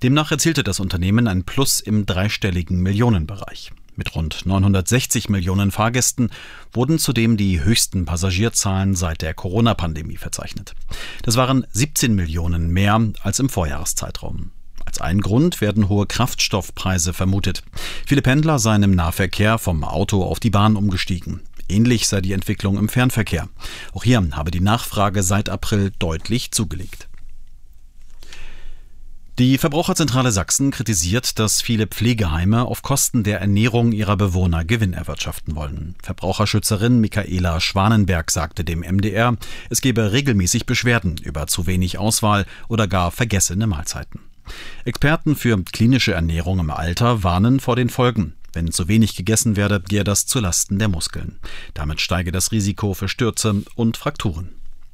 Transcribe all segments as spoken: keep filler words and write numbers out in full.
Demnach erzielte das Unternehmen ein Plus im dreistelligen Millionenbereich. Mit rund neunhundertsechzig Millionen Fahrgästen wurden zudem die höchsten Passagierzahlen seit der Corona-Pandemie verzeichnet. Das waren siebzehn Millionen mehr als im Vorjahreszeitraum. Als ein Grund werden hohe Kraftstoffpreise vermutet. Viele Pendler seien im Nahverkehr vom Auto auf die Bahn umgestiegen. Ähnlich sei die Entwicklung im Fernverkehr. Auch hier habe die Nachfrage seit April deutlich zugelegt. Die Verbraucherzentrale Sachsen kritisiert, dass viele Pflegeheime auf Kosten der Ernährung ihrer Bewohner Gewinn erwirtschaften wollen. Verbraucherschützerin Michaela Schwanenberg sagte dem M D R, es gebe regelmäßig Beschwerden über zu wenig Auswahl oder gar vergessene Mahlzeiten. Experten für klinische Ernährung im Alter warnen vor den Folgen. Wenn zu wenig gegessen werde, gehe das zulasten der Muskeln. Damit steige das Risiko für Stürze und Frakturen.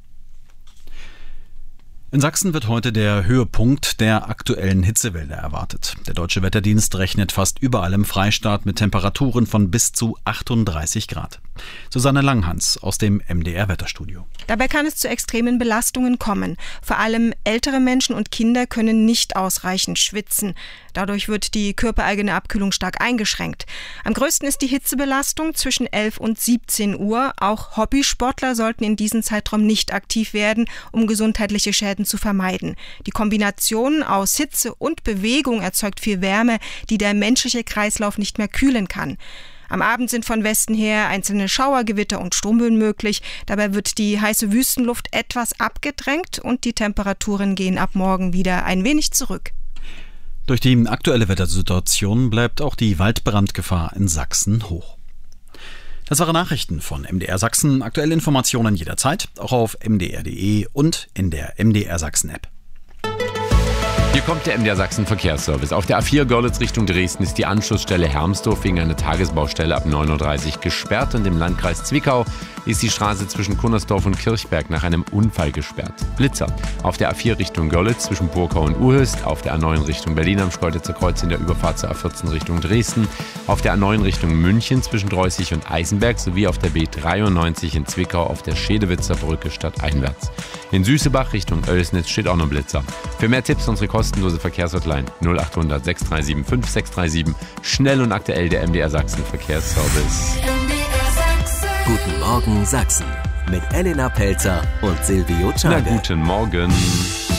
In Sachsen wird heute der Höhepunkt der aktuellen Hitzewelle erwartet. Der Deutsche Wetterdienst rechnet fast überall im Freistaat mit Temperaturen von bis zu achtunddreißig Grad. Susanne Langhans aus dem M D R-Wetterstudio. Dabei kann es zu extremen Belastungen kommen. Vor allem ältere Menschen und Kinder können nicht ausreichend schwitzen. Dadurch wird die körpereigene Abkühlung stark eingeschränkt. Am größten ist die Hitzebelastung zwischen elf und siebzehn Uhr. Auch Hobbysportler sollten in diesem Zeitraum nicht aktiv werden, um gesundheitliche Schäden zu vermeiden. Die Kombination aus Hitze und Bewegung erzeugt viel Wärme, die der menschliche Kreislauf nicht mehr kühlen kann. Am Abend sind von Westen her einzelne Schauergewitter und Sturmböen möglich. Dabei wird die heiße Wüstenluft etwas abgedrängt und die Temperaturen gehen ab morgen wieder ein wenig zurück. Durch die aktuelle Wettersituation bleibt auch die Waldbrandgefahr in Sachsen hoch. Das waren Nachrichten von M D R Sachsen. Aktuelle Informationen jederzeit, auch auf m d r punkt d e und in der M D R Sachsen App. Hier kommt der M D R Sachsen Verkehrsservice. Auf der A vier Görlitz Richtung Dresden ist die Anschlussstelle Hermsdorf wegen einer Tagesbaustelle ab neun Uhr dreißig gesperrt und im Landkreis Zwickau ist die Straße zwischen Kunnersdorf und Kirchberg nach einem Unfall gesperrt. Blitzer. Auf der A vier Richtung Görlitz zwischen Burkau und Uhöst, auf der A neun Richtung Berlin am Schkeuditzer Kreuz in der Überfahrt zur A vierzehn Richtung Dresden, auf der A neun Richtung München zwischen Dreußig und Eisenberg sowie auf der B dreiundneunzig in Zwickau auf der Schedewitzer Brücke stadteinwärts. In Süßebach Richtung Oelsnitz steht auch noch Blitzer. Für mehr Tipps unsere kostenlose Verkehrshotline null acht hundert sechs drei sieben fünf sechs drei sieben. Schnell und aktuell der M D R Sachsen Verkehrsservice. Guten Morgen Sachsen mit Elena Pelzer und Silvio Czarne. Na, guten Morgen.